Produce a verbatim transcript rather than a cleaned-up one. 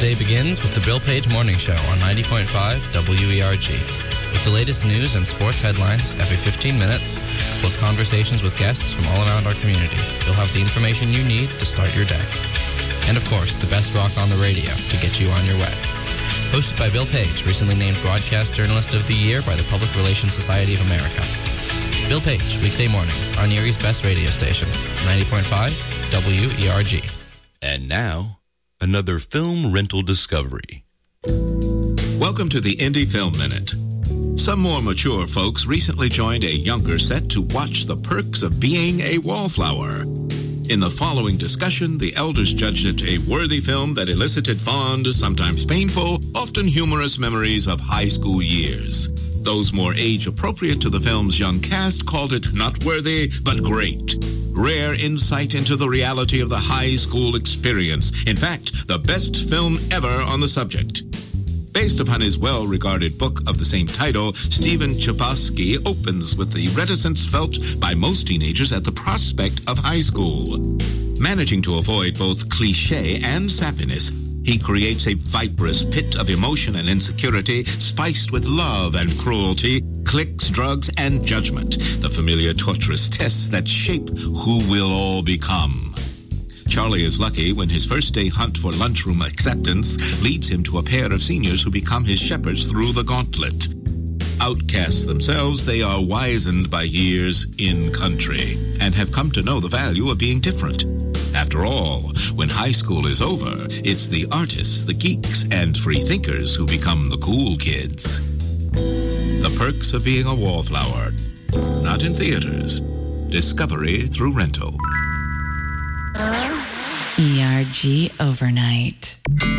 day begins with the Bill Page Morning Show on ninety point five W E R G. With the latest news and sports headlines every fifteen minutes, plus conversations with guests from all around our community, you'll have the information you need to start your day. And of course, the best rock on the radio to get you on your way. Hosted by Bill Page, recently named Broadcast Journalist of the Year by the Public Relations Society of America. Bill Page, weekday mornings on Erie's best radio station, ninety point five W E R G. And now, another film rental discovery. Welcome to the Indie Film Minute. Some more mature folks recently joined a younger set to watch The Perks of Being a Wallflower. In the following discussion, the elders judged it a worthy film that elicited fond, sometimes painful, often humorous memories of high school years. Those more age-appropriate to the film's young cast called it not worthy, but great. Rare insight into the reality of the high school experience. In fact, the best film ever on the subject. Based upon his well-regarded book of the same title, Stephen Chbosky opens with the reticence felt by most teenagers at the prospect of high school. Managing to avoid both cliché and sappiness, he creates a viperous pit of emotion and insecurity, spiced with love and cruelty, clicks, drugs, and judgment, the familiar torturous tests that shape who we'll all become. Charlie is lucky when his first day hunt for lunchroom acceptance leads him to a pair of seniors who become his shepherds through the gauntlet. Outcasts themselves, they are wizened by years in country and have come to know the value of being different. After all, when high school is over, it's the artists, the geeks, and free thinkers who become the cool kids. The Perks of Being a Wallflower. Not in theaters. Discovery through rental. E R G Overnight.